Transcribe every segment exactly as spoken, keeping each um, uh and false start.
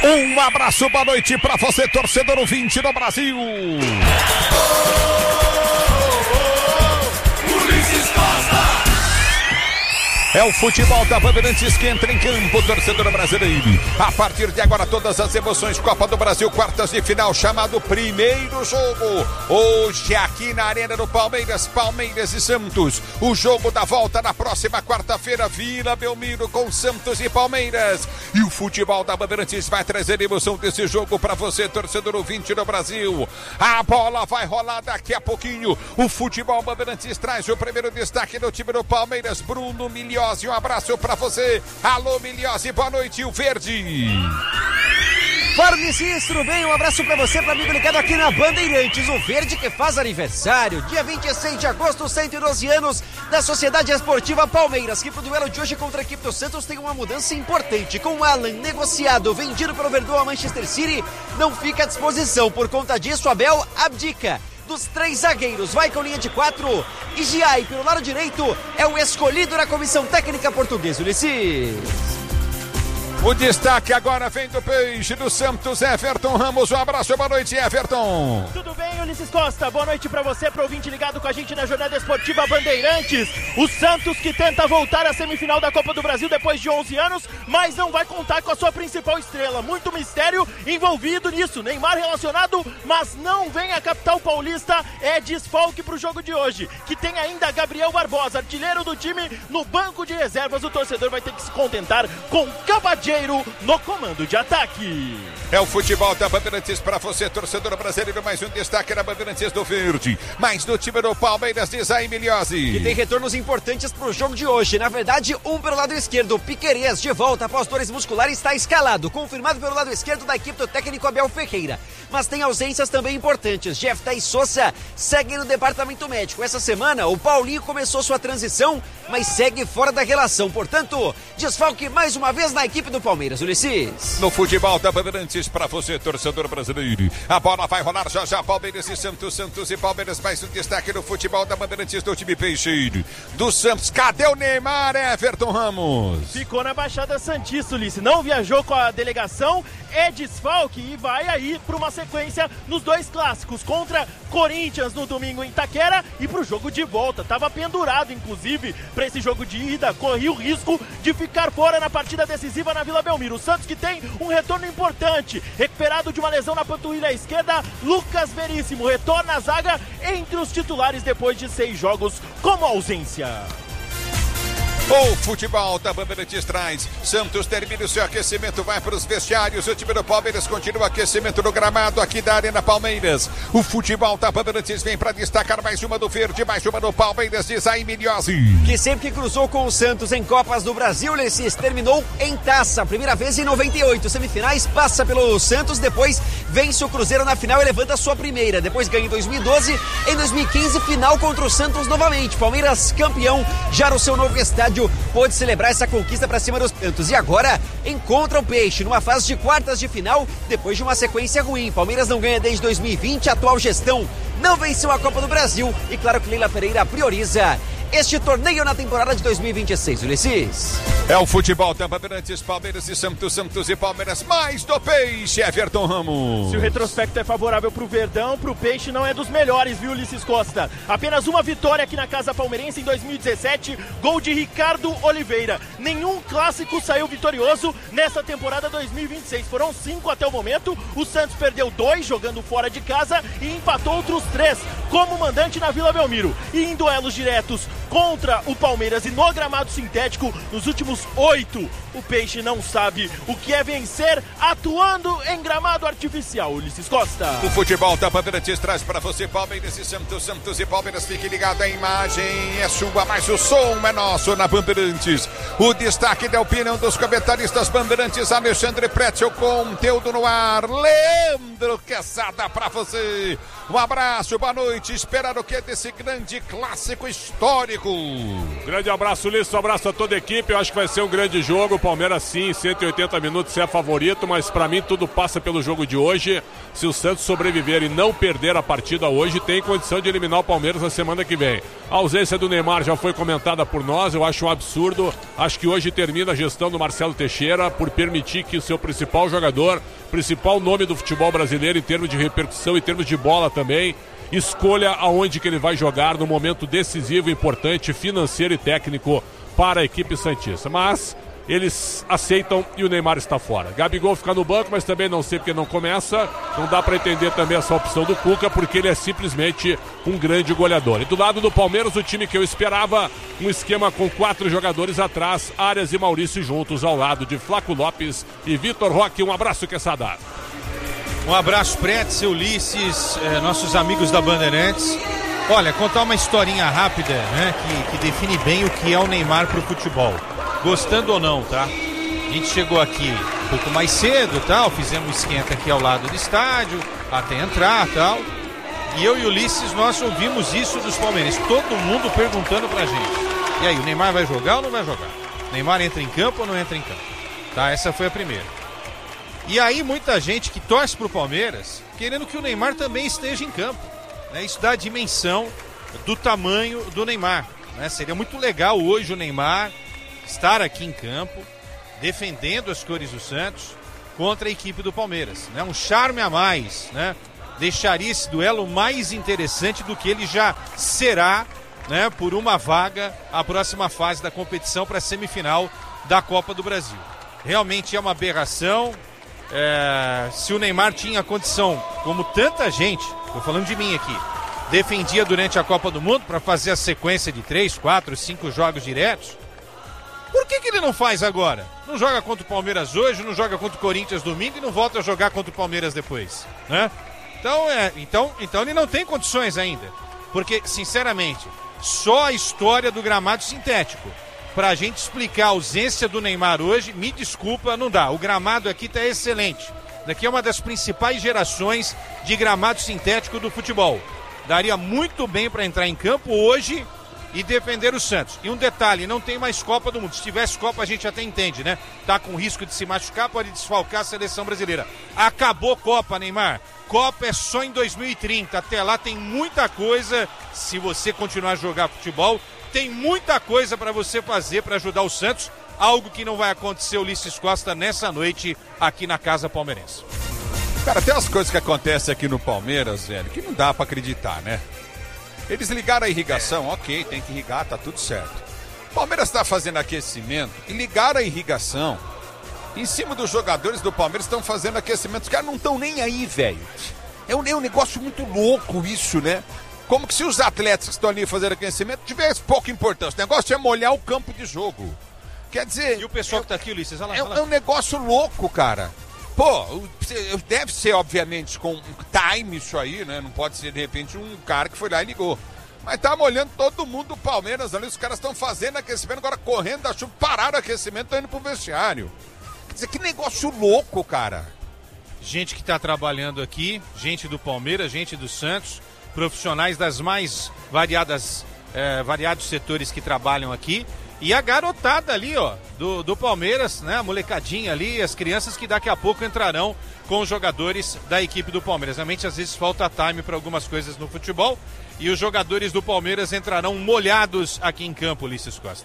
Um abraço, boa noite pra você, torcedor ouvinte do Brasil. É o futebol da Bandeirantes que entra em campo, torcedor brasileiro. A partir de agora, todas as emoções, Copa do Brasil, quartas de final, chamado primeiro jogo. Hoje, aqui na Arena do Palmeiras, Palmeiras e Santos. O jogo da volta na próxima quarta-feira, Vila Belmiro com Santos e Palmeiras. E o futebol da Bandeirantes vai trazer emoção desse jogo para você, torcedor ouvinte do Brasil. A bola vai rolar daqui a pouquinho. O futebol Bandeirantes traz o primeiro destaque do time do Palmeiras, Bruno Milhões. Um abraço pra você. Alô, Milhose, boa noite, o Verde. Fornecis, tudo bem? Um abraço pra você, pra amigo ligado aqui na Bandeirantes. O Verde que faz aniversário, dia vinte e seis de agosto, cento e doze anos da Sociedade Esportiva Palmeiras, que pro duelo de hoje contra a equipe do Santos tem uma mudança importante. Com o Alan negociado, vendido pelo Verdão a Manchester City, não fica à disposição. Por conta disso, Abel abdica dos três zagueiros, vai com linha de quatro e Giai pelo lado direito é o escolhido na comissão técnica portuguesa, Ulisses. O destaque agora vem do Peixe do Santos, Everton Ramos. Um abraço, boa noite, Everton. Tudo bem, Ulisses Costa? Boa noite pra você, pro ouvinte ligado com a gente na Jornada Esportiva Bandeirantes. O Santos que tenta voltar à semifinal da Copa do Brasil depois de onze anos, mas não vai contar com a sua principal estrela. Muito mistério envolvido nisso. Neymar relacionado, mas não vem a capital paulista. É desfalque pro jogo de hoje, que tem ainda Gabriel Barbosa, artilheiro do time, no banco de reservas. O torcedor vai ter que se contentar com Cabadinho no comando de ataque. É o futebol da Bandeirantes para você, torcedor brasileiro. Mais um destaque na Bandeirantes do Verde. Mais do time do Palmeiras, diz aí, Milhose. Que tem retornos importantes pro jogo de hoje. Na verdade, um pelo lado esquerdo. Piquerez de volta após dores musculares, está escalado. Confirmado pelo lado esquerdo da equipe do técnico Abel Ferreira. Mas tem ausências também importantes. Jefta e Sousa seguem no departamento médico. Essa semana, o Paulinho começou sua transição, mas segue fora da relação. Portanto, desfalque mais uma vez na equipe do Palmeiras, Ulisses. No futebol da Bandeirantes para você, torcedor brasileiro. A bola vai rolar já já, Palmeiras e Santos, Santos e Palmeiras. Mais um destaque no futebol da Bandeirantes do time Peixeiro. Do Santos, cadê o Neymar, Everton Ramos? Ficou na Baixada Santista, Ulisses. Não viajou com a delegação, é desfalque e vai aí para uma sequência nos dois clássicos. Contra Corinthians no domingo em Itaquera e pro jogo de volta. Tava pendurado, inclusive, para esse jogo de ida. Corria o risco de ficar fora na partida decisiva na Vila Belmiro. O Santos que tem um retorno importante, recuperado de uma lesão na panturrilha esquerda, Lucas Veríssimo retorna à zaga entre os titulares depois de seis jogos como ausência. O futebol da Bandeirantes traz. Santos termina o seu aquecimento, vai para os vestiários. O time do Palmeiras continua o aquecimento no gramado aqui da Arena Palmeiras. O futebol da Bandeirantes vem para destacar mais uma do Verde, mais uma do Palmeiras, diz aí, Milhose. Que sempre que cruzou com o Santos em Copas do Brasil, Ulisses, terminou em taça. Primeira vez em noventa e oito. Semifinais, passa pelo Santos, depois vence o Cruzeiro na final e levanta a sua primeira. Depois ganha em dois mil e doze. Em dois mil e quinze, final contra o Santos novamente. Palmeiras campeão, já no seu novo estádio, pôde celebrar essa conquista para cima dos Santos e agora encontra o Peixe numa fase de quartas de final depois de uma sequência ruim. Palmeiras não ganha desde dois mil e vinte, a atual gestão não venceu a Copa do Brasil e claro que Leila Pereira prioriza este torneio na temporada de dois mil e vinte e seis, Ulisses. É o futebol da Bandeirantes, Palmeiras e Santos, Santos e Palmeiras, mais do Peixe, Everton Ramos. Se o retrospecto é favorável pro Verdão, pro Peixe não é dos melhores, viu, Ulisses Costa? Apenas uma vitória aqui na Casa Palmeirense em dois mil e dezessete, gol de Ricardo Oliveira. Nenhum clássico saiu vitorioso nessa temporada dois mil e vinte e seis. Foram cinco até o momento, o Santos perdeu dois jogando fora de casa e empatou outros três como mandante na Vila Belmiro. E em duelos diretos contra o Palmeiras e no gramado sintético, nos últimos oito, o Peixe não sabe o que é vencer atuando em gramado artificial, Ulisses Costa. O futebol da Bandeirantes traz para você Palmeiras e Santos, Santos e Palmeiras. Fique ligado, a imagem é sua, mas o som é nosso na Bandeirantes. O destaque da opinião dos comentaristas Bandeirantes, Alexandre Pretzel, conteúdo no ar, Leandro Quesada para você. Um abraço, boa noite, esperar o que desse grande clássico histórico Chico. Grande abraço, Ulisses, um abraço a toda a equipe. Eu acho que vai ser um grande jogo. O Palmeiras, sim, cento e oitenta minutos é favorito, mas pra mim tudo passa pelo jogo de hoje. Se o Santos sobreviver e não perder a partida hoje, tem condição de eliminar o Palmeiras na semana que vem. A ausência do Neymar já foi comentada por nós, eu acho um absurdo. Acho que hoje termina a gestão do Marcelo Teixeira por permitir que o seu principal jogador, principal nome do futebol brasileiro em termos de repercussão, em termos de bola também, escolha aonde que ele vai jogar no momento decisivo, importante, financeiro e técnico para a equipe santista. Mas eles aceitam e o Neymar está fora. Gabigol fica no banco, mas também não sei porque não começa. Não dá para entender também essa opção do Cuca, porque ele é simplesmente um grande goleador. E do lado do Palmeiras, o time que eu esperava, um esquema com quatro jogadores atrás, Arias e Maurício juntos ao lado de Flaco Lopes e Vitor Roque. Um abraço, Quesada. Um abraço, Pretz, Ulisses, eh, nossos amigos da Bandeirantes. Olha, contar uma historinha rápida, né, que, que define bem o que é o Neymar pro futebol. Gostando ou não, tá? A gente chegou aqui um pouco mais cedo, tal, fizemos um esquenta aqui ao lado do estádio, até entrar, tal. E eu e o Ulisses, nós ouvimos isso dos palmeirenses, todo mundo perguntando pra gente. E aí, o Neymar vai jogar ou não vai jogar? O Neymar entra em campo ou não entra em campo? Tá, essa foi a primeira. E aí muita gente que torce pro Palmeiras querendo que o Neymar também esteja em campo, né? Isso dá a dimensão do tamanho do Neymar, né? Seria muito legal hoje o Neymar estar aqui em campo defendendo as cores do Santos contra a equipe do Palmeiras, né? Um charme a mais, né? Deixaria esse duelo mais interessante do que ele já será, né? Por uma vaga à próxima fase da competição para a semifinal da Copa do Brasil. Realmente é uma aberração. É, se o Neymar tinha condição, como tanta gente, estou falando de mim aqui, defendia durante a Copa do Mundo para fazer a sequência de três, quatro, cinco jogos diretos, por que que ele não faz agora? Não joga contra o Palmeiras hoje, não joga contra o Corinthians domingo e não volta a jogar contra o Palmeiras depois, né? Então, é, então, então ele não tem condições ainda, porque, sinceramente, só a história do gramado sintético pra gente explicar a ausência do Neymar hoje, me desculpa, não dá. O gramado aqui tá excelente. Daqui é uma das principais gerações de gramado sintético do futebol. Daria muito bem para entrar em campo hoje e defender o Santos. E um detalhe, não tem mais Copa do Mundo. Se tivesse Copa a gente até entende, né? Tá com risco de se machucar, pode desfalcar a seleção brasileira. Acabou Copa, Neymar. Copa é só em dois mil e trinta. Até lá tem muita coisa, se você continuar a jogar futebol, tem muita coisa para você fazer para ajudar o Santos, algo que não vai acontecer, Ulisses Costa, nessa noite aqui na Casa Palmeirense. Cara, tem umas coisas que acontecem aqui no Palmeiras, velho, que não dá para acreditar, né? Eles ligaram a irrigação, é. ok, tem que irrigar, tá tudo certo. O Palmeiras está fazendo aquecimento e ligaram a irrigação. Em cima dos jogadores do Palmeiras estão fazendo aquecimento. Os caras não estão nem aí, velho. É um, é um negócio muito louco isso, né? Como que se os atletas que estão ali fazendo aquecimento tivessem pouca importância. O negócio é molhar o campo de jogo. Quer dizer... E o pessoal é, que tá aqui, Ulisses? Olha lá, é, olha lá. é um negócio louco, cara. Pô, deve ser, obviamente, com time isso aí, né? Não pode ser, de repente, um cara que foi lá e ligou. Mas tá molhando todo mundo do Palmeiras ali. Os caras estão fazendo aquecimento, agora correndo da chuva, pararam o aquecimento, estão indo pro vestiário. Quer dizer, que negócio louco, cara. Gente que tá trabalhando aqui, gente do Palmeiras, gente do Santos, profissionais das mais variadas, é, variados setores que trabalham aqui. E a garotada ali, ó, do, do Palmeiras, né? A molecadinha ali, as crianças que daqui a pouco entrarão com os jogadores da equipe do Palmeiras. Realmente, às vezes, falta time para algumas coisas no futebol. E os jogadores do Palmeiras entrarão molhados aqui em campo, Ulisses Costa.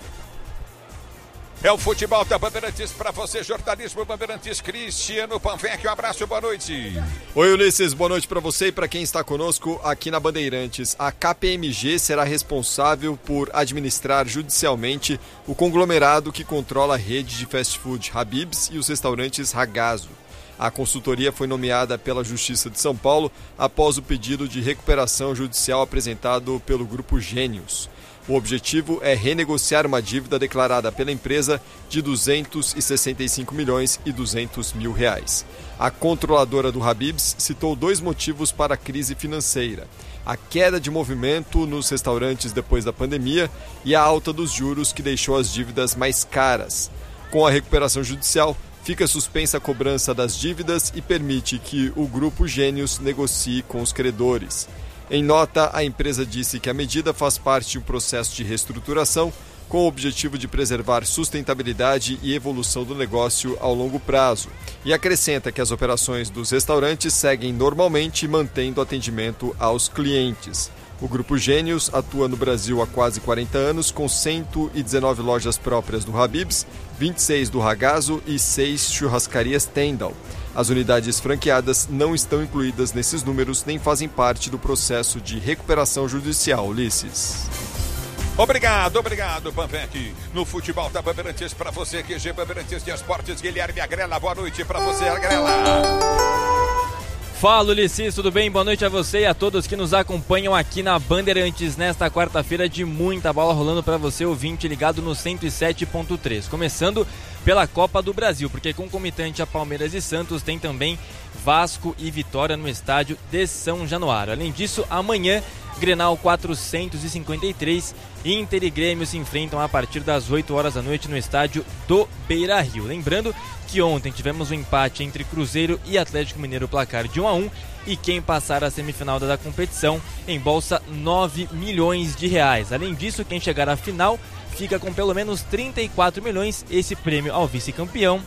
É o futebol da Bandeirantes para você, jornalismo Bandeirantes, Cristiano Panvec, um abraço, boa noite. Oi, Ulisses, boa noite para você e para quem está conosco aqui na Bandeirantes. A K P M G será responsável por administrar judicialmente o conglomerado que controla a rede de fast food Habib's e os restaurantes Ragazzo. A consultoria foi nomeada pela Justiça de São Paulo após o pedido de recuperação judicial apresentado pelo Grupo Gênios. O objetivo é renegociar uma dívida declarada pela empresa de duzentos e sessenta e cinco milhões e duzentos mil reais. A controladora do Habib's citou dois motivos para a crise financeira: a queda de movimento nos restaurantes depois da pandemia e a alta dos juros que deixou as dívidas mais caras. Com a recuperação judicial, fica suspensa a cobrança das dívidas e permite que o Grupo Gênios negocie com os credores. Em nota, a empresa disse que a medida faz parte de um processo de reestruturação com o objetivo de preservar sustentabilidade e evolução do negócio ao longo prazo, e acrescenta que as operações dos restaurantes seguem normalmente, mantendo atendimento aos clientes. O Grupo Gênios atua no Brasil há quase quarenta anos, com cento e dezenove lojas próprias do Habib's, vinte e seis do Ragazzo e seis churrascarias Stendhal. As unidades franqueadas não estão incluídas nesses números nem fazem parte do processo de recuperação judicial. Ulisses. Obrigado, obrigado, Pamvec. No futebol da Bandeirantes, para você, Q G Bandeirantes de Esportes, Guilherme Agrela. Boa noite para você, Agrela. Fala, Ulisses, tudo bem? Boa noite a você e a todos que nos acompanham aqui na Bandeirantes nesta quarta-feira de muita bola rolando para você, ouvinte ligado no cento e sete ponto três. Começando pela Copa do Brasil, porque concomitante a Palmeiras e Santos tem também Vasco e Vitória no estádio de São Januário. Além disso, amanhã, Grenal quatrocentos e cinquenta e três, Inter e Grêmio se enfrentam a partir das oito horas da noite no estádio do Beira-Rio. Lembrando que ontem tivemos um empate entre Cruzeiro e Atlético Mineiro, placar de um a um, e quem passar a semifinal da competição embolsa nove milhões de reais. Além disso, quem chegar à final fica com pelo menos trinta e quatro milhões, esse prêmio ao vice-campeão,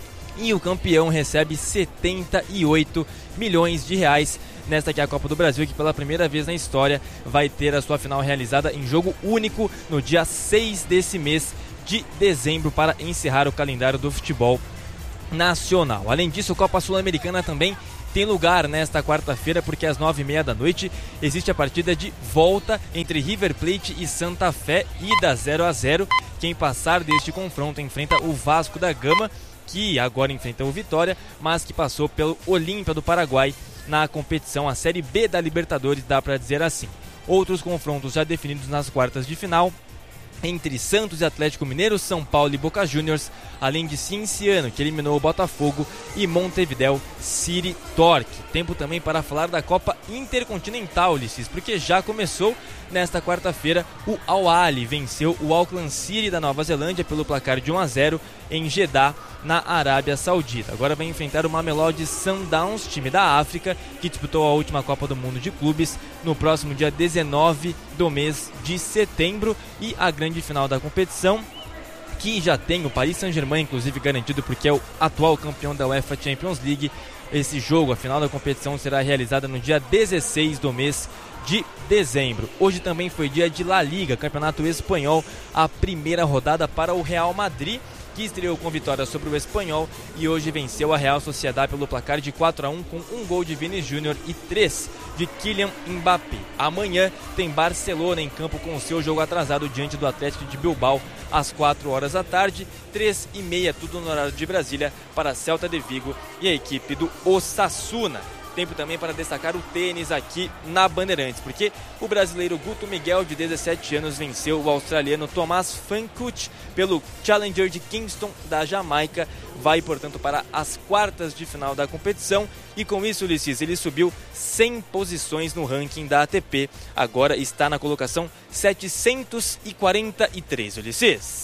e o campeão recebe setenta e oito milhões de reais nesta aqui é a Copa do Brasil, que pela primeira vez na história vai ter a sua final realizada em jogo único no dia seis desse mês de dezembro, para encerrar o calendário do futebol nacional. Além disso, a Copa Sul-Americana também tem lugar nesta quarta-feira, porque às nove e meia da noite existe a partida de volta entre River Plate e Santa Fé, ida zero a zero. Quem passar deste confronto enfrenta o Vasco da Gama, que agora enfrenta o Vitória, mas que passou pelo Olímpia do Paraguai na competição, a Série B da Libertadores, dá para dizer assim. Outros confrontos já definidos nas quartas de final entre Santos e Atlético Mineiro, São Paulo e Boca Juniors, além de Cinciano, que eliminou o Botafogo, e Montevidéu City Torque. Tempo também para falar da Copa Intercontinental, Ulisses, porque já começou nesta quarta-feira. O Al Ahly venceu o Auckland City da Nova Zelândia pelo placar de um a zero em Jeddah, na Arábia Saudita. Agora vai enfrentar o Mamelodi Sundowns, time da África, que disputou a última Copa do Mundo de Clubes no próximo dia dezenove do mês de setembro, e a grande final da competição, que já tem o Paris Saint-Germain inclusive garantido, porque é o atual campeão da UEFA Champions League. Esse jogo, a final da competição, será realizada no dia dezesseis do mês de dezembro. Hoje também foi dia de La Liga, campeonato espanhol, a primeira rodada para o Real Madrid, que estreou com vitória sobre o Espanhol e hoje venceu a Real Sociedad pelo placar de quatro a um, com um gol de Vinícius Júnior e três de Kylian Mbappé. Amanhã tem Barcelona em campo com o seu jogo atrasado diante do Atlético de Bilbao às quatro horas da tarde, três e meia, tudo no horário de Brasília, para Celta de Vigo e a equipe do Osasuna. Tempo também para destacar o tênis aqui na Bandeirantes, porque o brasileiro Guto Miguel, de dezessete anos, venceu o australiano Thomas Fancourt pelo Challenger de Kingston da Jamaica. Vai, portanto, para as quartas de final da competição, e com isso, Ulisses, ele subiu cem posições no ranking da A T P. Agora está na colocação setecentos e quarenta e três, Ulisses.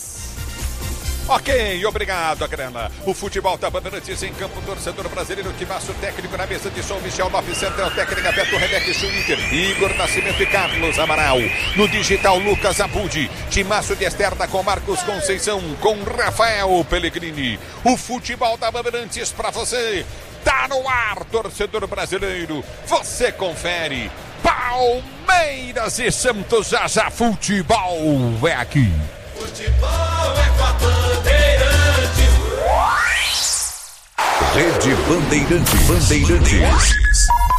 Ok, obrigado, Agrela. O futebol da Bandeirantes em campo, torcedor brasileiro, timaço técnico na mesa de som, Michel Lopes, central técnica, Beto Rebeque, Schumiter, Igor Nascimento e Carlos Amaral. No digital, Lucas Abudi, timaço de externa com Marcos Conceição, com Rafael Pellegrini. O futebol da Bandeirantes pra você, tá no ar, torcedor brasileiro, você confere. Palmeiras e Santos, já já, futebol é aqui. Futebol é com a Bandeirantes. Rede Bandeirantes. Bandeirantes.